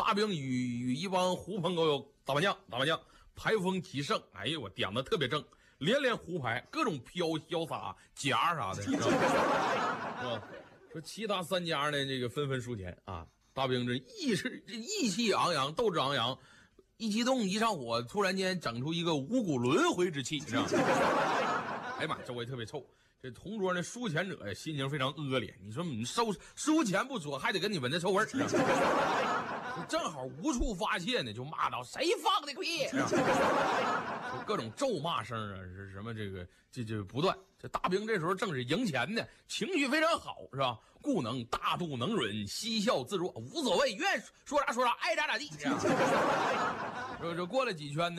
大兵与一帮狐朋狗友打麻将，牌风极盛，哎呀，我点的特别正，连胡牌，各种飘潇洒夹啥的，是吧？说其他3家呢，这个纷纷输钱啊。大兵这意气昂扬，斗志昂扬，一激动一上火，突然间整出一个五谷轮回之气，是吧？哎呀妈，周围特别臭。这同桌那输钱者呀，心情非常恶劣。你说你输钱不说，还得跟你闻着臭味儿，正好无处发泄呢，就骂道：“谁放的屁！”各种咒骂声啊，是什么这不断。这大兵这时候正是赢钱呢，情绪非常好，是吧？故能大度能忍，嬉笑自若，无所谓，愿说啥说啥，爱咋咋地。这过了几圈呢。